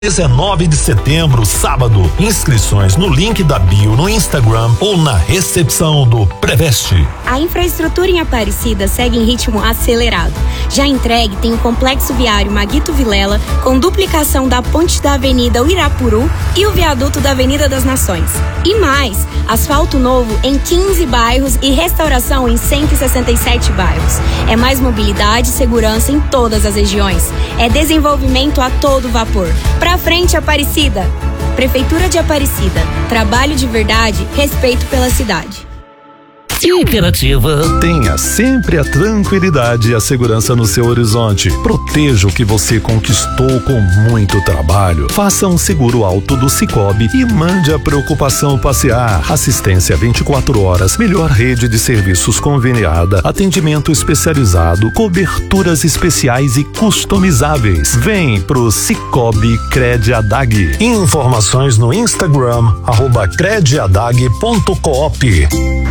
19 de setembro, sábado. Inscrições no link da bio no Instagram ou na recepção do Preveste. A infraestrutura em Aparecida segue em ritmo acelerado. Já entregue tem o complexo viário Maguito Vilela, com duplicação da ponte da Avenida Uirapuru e o viaduto da Avenida das Nações. E mais, asfalto novo em 15 bairros e restauração em 167 bairros. É mais mobilidade e segurança em todas as regiões. É desenvolvimento a todo vapor. Pra frente, Aparecida. Prefeitura de Aparecida. Trabalho de verdade, respeito pela cidade. Interativa. Tenha sempre a tranquilidade e a segurança no seu horizonte. Proteja o que você conquistou com muito trabalho. Faça um seguro alto do Sicoob e mande a preocupação passear. Assistência 24 horas, melhor rede de serviços conveniada, atendimento especializado, coberturas especiais e customizáveis. Vem pro Sicoob Crediadag. Informações no Instagram @crediadag.coop.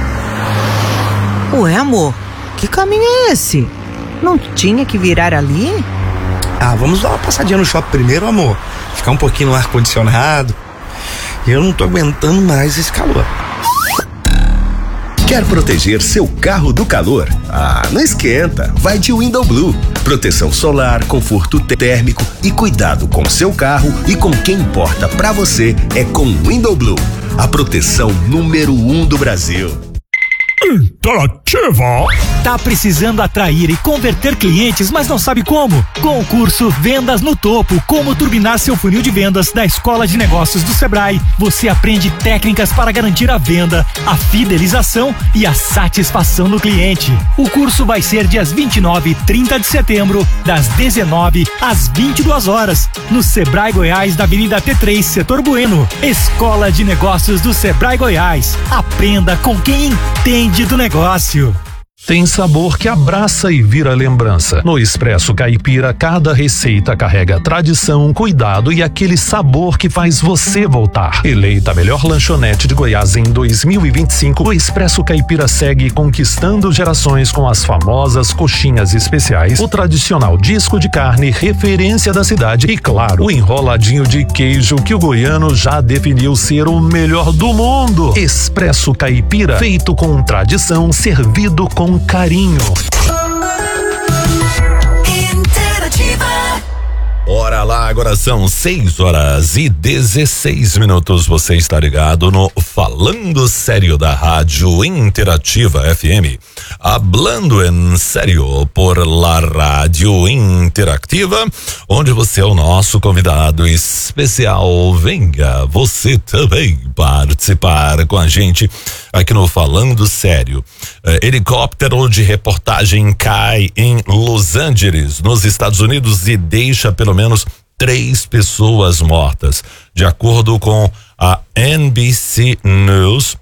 Ué, amor, que caminho é esse? Não tinha que virar ali? Vamos dar uma passadinha no shopping primeiro, amor. Ficar um pouquinho no ar-condicionado. Eu não tô aguentando mais esse calor. Quer proteger seu carro do calor? Não esquenta, vai de Window Blue. Proteção solar, conforto térmico e cuidado com seu carro e com quem importa pra você é com Window Blue, a proteção número 1 do Brasil. Interativa. Tá precisando atrair e converter clientes, mas não sabe como? Com o curso Vendas no Topo, como turbinar seu funil de vendas da Escola de Negócios do Sebrae, você aprende técnicas para garantir a venda, a fidelização e a satisfação do cliente. O curso vai ser dias 29 e 30 de setembro, das 19 às 22 horas, no Sebrae Goiás, da Avenida T3, Setor Bueno. Escola de Negócios do Sebrae Goiás. Aprenda com quem entende do negócio. Tem sabor que abraça e vira lembrança. No Expresso Caipira, cada receita carrega tradição, cuidado e aquele sabor que faz você voltar. Eleita a melhor lanchonete de Goiás em 2025, o Expresso Caipira segue conquistando gerações com as famosas coxinhas especiais, o tradicional disco de carne, referência da cidade e, claro, o enroladinho de queijo que o goiano já definiu ser o melhor do mundo. Expresso Caipira, feito com tradição, servido com carinho. Ora lá, agora são 6h16. Você está ligado no Falando Sério da Rádio Interativa FM. Hablando en Sério por la Rádio Interativa, onde você é o nosso convidado especial. Venga você também participar com a gente aqui no Falando Sério. Helicóptero de reportagem cai em Los Angeles, nos Estados Unidos, e deixa pelo menos 3 pessoas mortas. De acordo com a NBC News,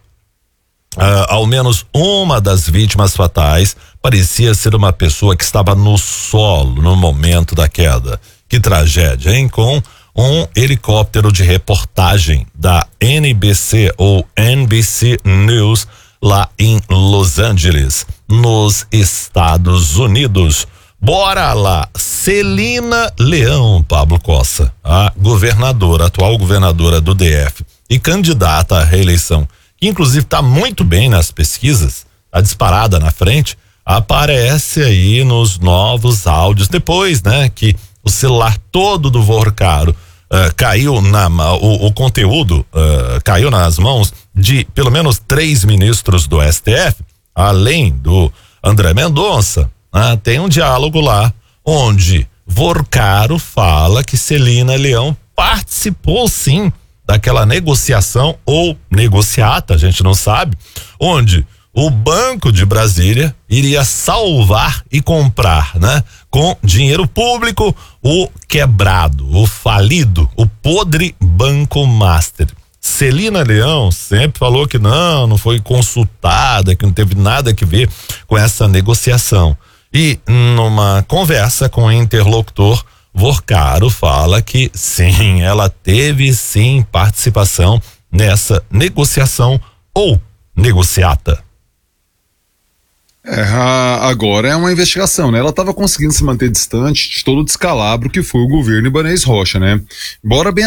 ao menos uma das vítimas fatais parecia ser uma pessoa que estava no solo no momento da queda. Que tragédia, hein? Com um helicóptero de reportagem da NBC ou NBC News lá em Los Angeles, nos Estados Unidos. Bora lá, Celina Leão, Pablo Cossa, a governadora, atual governadora do DF e candidata à reeleição, que inclusive está muito bem nas pesquisas, está disparada na frente, aparece aí nos novos áudios, depois, né, que o celular todo do Vorcaro caiu o conteúdo caiu nas mãos de pelo menos 3 ministros do STF, além do André Mendonça. Tem um diálogo lá onde Vorcaro fala que Celina Leão participou sim daquela negociação ou negociata, a gente não sabe, onde o Banco de Brasília iria salvar e comprar, né, com dinheiro público, o quebrado, o falido, o podre Banco Master. Celina Leão sempre falou que não foi consultada, que não teve nada a ver com essa negociação. E numa conversa com o interlocutor, Vorcaro fala que sim, ela teve sim participação nessa negociação ou negociata. Agora é uma investigação, né? Ela estava conseguindo se manter distante de todo o descalabro que foi o governo Ibanez Rocha, né? Embora bem